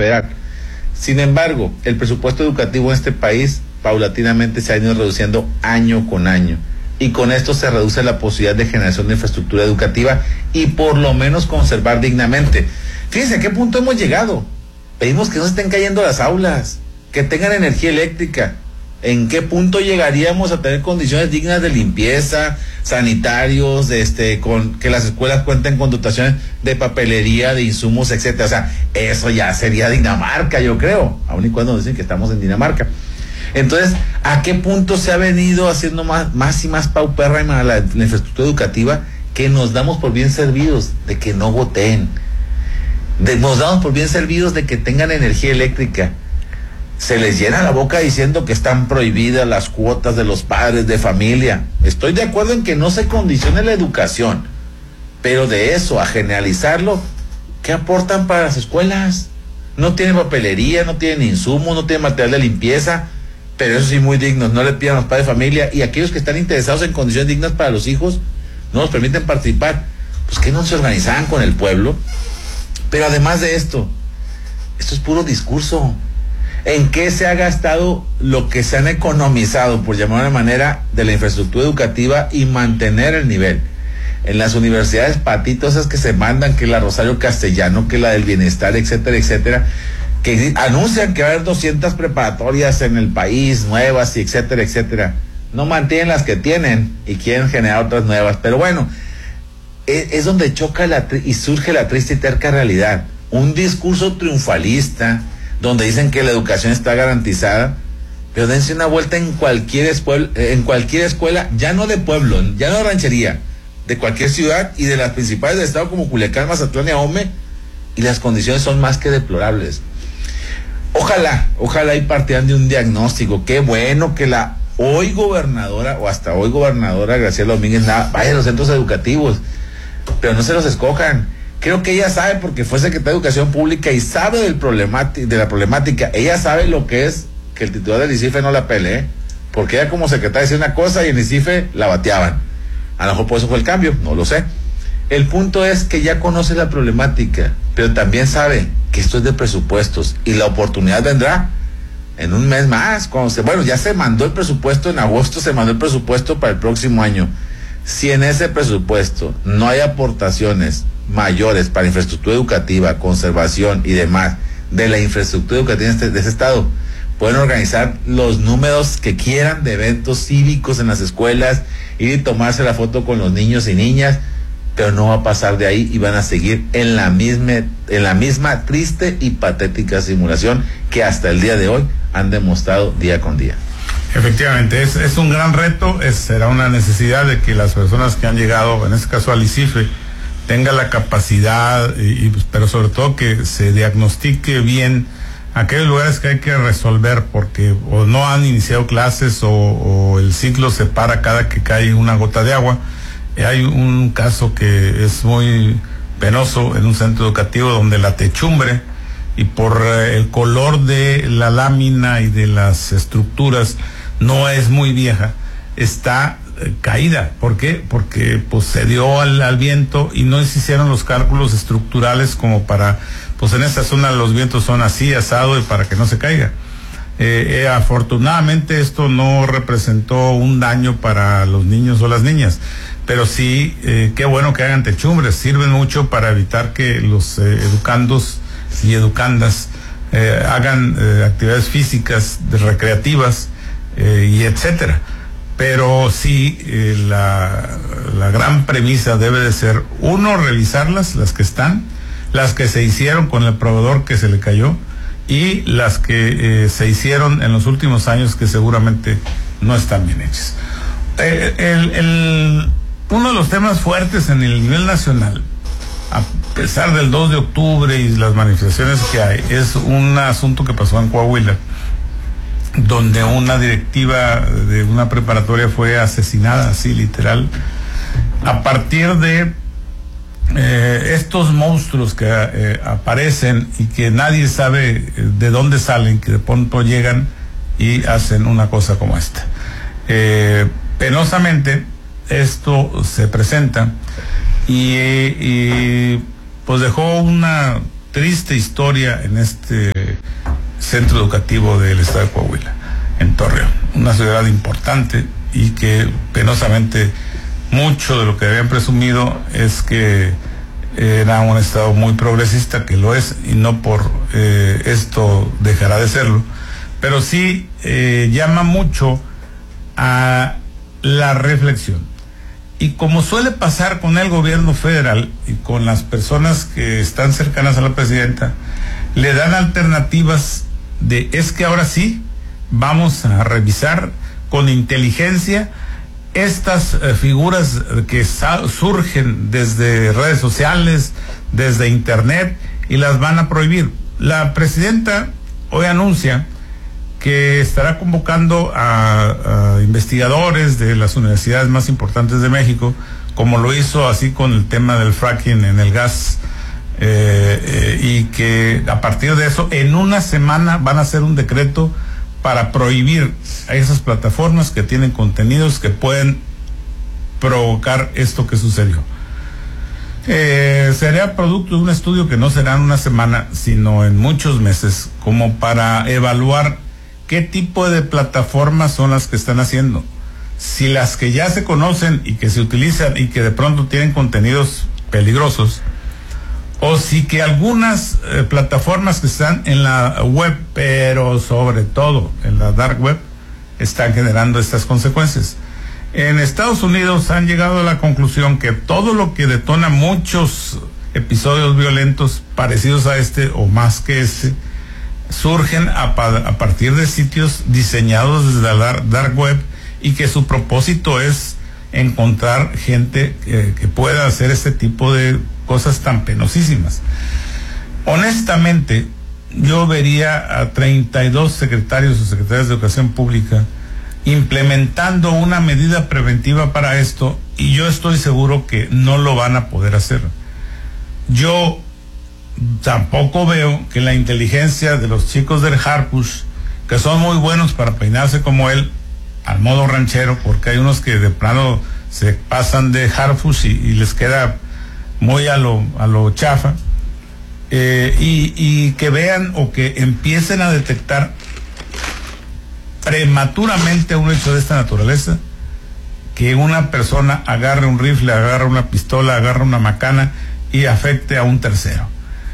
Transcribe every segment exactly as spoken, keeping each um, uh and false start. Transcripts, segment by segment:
federal. Sin embargo, el presupuesto educativo en este país paulatinamente se ha ido reduciendo año con año. Y con esto se reduce la posibilidad de generación de infraestructura educativa y por lo menos conservar dignamente. Fíjense a qué punto hemos llegado. Pedimos que no se estén cayendo las aulas, que tengan energía eléctrica. ¿En qué punto llegaríamos a tener condiciones dignas de limpieza, sanitarios, de este, con que las escuelas cuenten con dotaciones de papelería, de insumos, etcétera? O sea, eso ya sería Dinamarca, yo creo, aun y cuando dicen que estamos en Dinamarca. Entonces, ¿a qué punto se ha venido haciendo más, más y más paupérrima la, la infraestructura educativa, que nos damos por bien servidos de que no voten? De, nos damos por bien servidos de que tengan energía eléctrica. Se les llena la boca diciendo que están prohibidas las cuotas de los padres de familia. Estoy de acuerdo en que no se condicione la educación, pero de eso a generalizarlo, ¿qué aportan para las escuelas? No tienen papelería, no tienen insumos, no tienen material de limpieza, pero eso sí, muy dignos. No le pidan a los padres de familia, y aquellos que están interesados en condiciones dignas para los hijos no nos permiten participar. Pues que no se organizaban con el pueblo. Pero además de esto, esto es puro discurso. ¿En qué se ha gastado lo que se han economizado, por llamar de una manera, de la infraestructura educativa y mantener el nivel? En las universidades patitos esas que se mandan, que la Rosario Castellano, que la del Bienestar, etcétera, etcétera, que anuncian que va a haber doscientas preparatorias en el país, nuevas, y etcétera, etcétera. No mantienen las que tienen y quieren generar otras nuevas. Pero bueno, es, es donde choca la y surge la triste y terca realidad. Un discurso triunfalista, donde dicen que la educación está garantizada, pero dense una vuelta en cualquier escuela, en cualquier escuela, ya no de pueblo, ya no de ranchería, de cualquier ciudad y de las principales del estado como Culiacán, Mazatlán y Ahome, y las condiciones son más que deplorables. Ojalá, ojalá y partían de un diagnóstico. Qué bueno que la hoy gobernadora, o hasta hoy gobernadora Graciela Domínguez, nada, vaya a los centros educativos, pero no se los escojan. Creo que ella sabe, porque fue secretaria de Educación Pública y sabe del problemática, de la problemática. Ella sabe lo que es que el titular del ICIFE no la pelee, porque ella como secretaria decía una cosa y en el ICIFE la bateaban. A lo mejor por eso fue el cambio, no lo sé. El punto es que ya conoce la problemática, pero también sabe que esto es de presupuestos y la oportunidad vendrá en un mes más. Cuando se, bueno, ya se mandó el presupuesto, en agosto se mandó el presupuesto para el próximo año. Si en ese presupuesto no hay aportaciones mayores para infraestructura educativa, conservación y demás de la infraestructura educativa de, este, de ese estado, pueden organizar los números que quieran de eventos cívicos en las escuelas, ir y tomarse la foto con los niños y niñas, pero no va a pasar de ahí y van a seguir en la misma, en la misma triste y patética simulación que hasta el día de hoy han demostrado día con día. Efectivamente, es, es un gran reto, es, será una necesidad de que las personas que han llegado, en este caso al ICIFE, tenga la capacidad, y, y, pero sobre todo que se diagnostique bien aquellos lugares que hay que resolver, porque o no han iniciado clases o, o el ciclo se para cada que cae una gota de agua. Eh, hay un caso que es muy penoso en un centro educativo donde la techumbre, y por eh, el color de la lámina y de las estructuras, no es muy vieja, está caída. ¿Por qué? Porque pues se dio al, al viento y no se hicieron los cálculos estructurales como para, pues en esta zona los vientos son así, asado, y para que no se caiga. Eh, eh, afortunadamente esto no representó un daño para los niños o las niñas, pero sí, eh, qué bueno que hagan techumbres, sirven mucho para evitar que los eh, educandos y educandas eh, hagan eh, actividades físicas, de recreativas eh, y etcétera. Pero sí, eh, la, la gran premisa debe de ser, uno, revisarlas, las que están, las que se hicieron con el proveedor que se le cayó, y las que eh, se hicieron en los últimos años que seguramente no están bien hechas. Eh, el, el, uno de los temas fuertes en el nivel nacional, a pesar del dos de octubre y las manifestaciones que hay, es un asunto que pasó en Coahuila, donde una directiva de una preparatoria fue asesinada, así literal, a partir de eh, estos monstruos que eh, aparecen y que nadie sabe de dónde salen, que de pronto llegan y hacen una cosa como esta. Eh, penosamente esto se presenta y, y pues dejó una triste historia en este centro educativo del estado de Coahuila, en Torreón, una ciudad importante y que penosamente mucho de lo que habían presumido es que era un estado muy progresista, que lo es, y no por eh, esto dejará de serlo, pero sí eh, llama mucho a la reflexión. Y como suele pasar con el gobierno federal y con las personas que están cercanas a la presidenta, le dan alternativas de es que ahora sí vamos a revisar con inteligencia estas eh, figuras que surgen desde redes sociales, desde internet, y las van a prohibir. La presidenta hoy anuncia que estará convocando a, a investigadores de las universidades más importantes de México, como lo hizo así con el tema del fracking en el gas, eh, eh, y que a partir de eso, en una semana van a hacer un decreto para prohibir a esas plataformas que tienen contenidos que pueden provocar esto que sucedió. Eh, sería producto de un estudio que no será en una semana, sino en muchos meses, como para evaluar qué tipo de plataformas son las que están haciendo. Si las que ya se conocen y que se utilizan y que de pronto tienen contenidos peligrosos, o si que algunas eh, plataformas que están en la web, pero sobre todo en la dark web, están generando estas consecuencias. En Estados Unidos han llegado a la conclusión que todo lo que detona muchos episodios violentos parecidos a este o más que este, surgen a, pa a partir de sitios diseñados desde la dark, dark web, y que su propósito es encontrar gente que, que pueda hacer este tipo de cosas tan penosísimas. Honestamente, yo vería a treinta y dos secretarios o secretarias de Educación Pública implementando una medida preventiva para esto, y yo estoy seguro que no lo van a poder hacer. Yo tampoco veo que la inteligencia de los chicos del Harpush, que son muy buenos para peinarse como él, al modo ranchero, porque hay unos que de plano se pasan de Harpush y, y les queda muy a lo, a lo chafa, eh, y, y que vean o que empiecen a detectar prematuramente un hecho de esta naturaleza, que una persona agarre un rifle, agarre una pistola, agarre una macana y afecte a un tercero.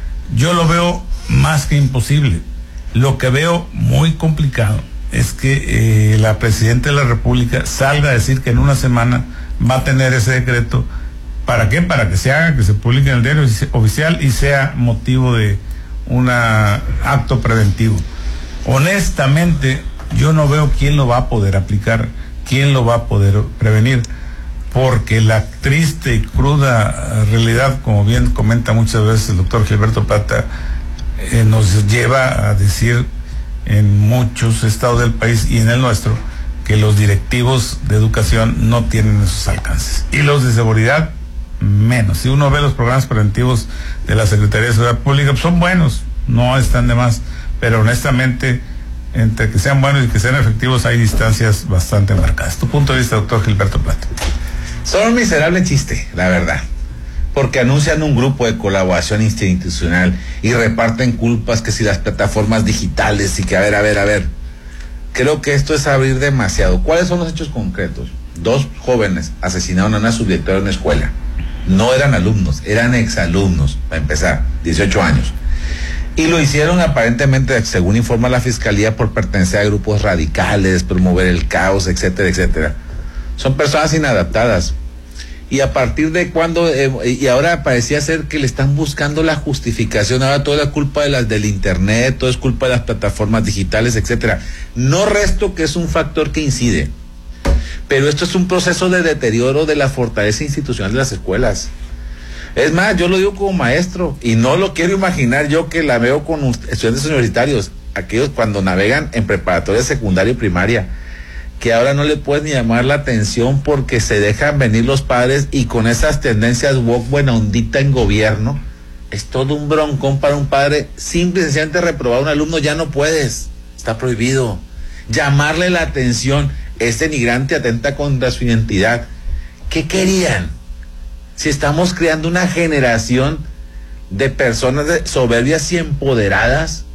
Yo lo veo más que imposible. Lo que veo muy complicado es que eh, la presidenta de la República salga a decir que en una semana va a tener ese decreto. ¿Para qué? Para que se haga, que se publique en el diario oficial y sea motivo de un acto preventivo. Honestamente, yo no veo quién lo va a poder aplicar, quién lo va a poder prevenir, porque la triste y cruda realidad, como bien comenta muchas veces el doctor Gilberto Plata, eh, nos lleva a decir en muchos estados del país y en el nuestro que los directivos de educación no tienen esos alcances, y los de seguridad menos. Si uno ve los programas preventivos de la Secretaría de Seguridad Pública, pues son buenos, no están de más, pero honestamente, entre que sean buenos y que sean efectivos, hay distancias bastante marcadas. Tu punto de vista, doctor Gilberto Plata. Son un miserable chiste, la verdad, porque anuncian un grupo de colaboración institucional y reparten culpas, que si las plataformas digitales y que a ver, a ver, a ver. Creo que esto es abrir demasiado. ¿Cuáles son los hechos concretos? Dos jóvenes asesinaron a una subdirectora de una escuela. No eran alumnos, eran exalumnos, para empezar, dieciocho años. Y lo hicieron aparentemente, según informa la fiscalía, por pertenecer a grupos radicales, promover el caos, etcétera, etcétera. Son personas inadaptadas. Y a partir de cuando, eh, y ahora parecía ser que le están buscando la justificación, ahora toda la culpa de las del internet, todo es culpa de las plataformas digitales, etcétera. No resto que es un factor que incide, pero esto es un proceso de deterioro de la fortaleza institucional de las escuelas. Es más, yo lo digo como maestro, y no lo quiero imaginar yo, que la veo con estudiantes universitarios, aquellos cuando navegan en preparatoria secundaria y primaria, que ahora no le pueden llamar la atención porque se dejan venir los padres, y con esas tendencias woke, buena ondita en gobierno, es todo un broncón para un padre. Simple y sencillamente reprobar a un alumno ya no puedes, está prohibido. Llamarle la atención es denigrante, atenta contra su identidad. ¿Qué querían? Si estamos creando una generación de personas de soberbias y empoderadas,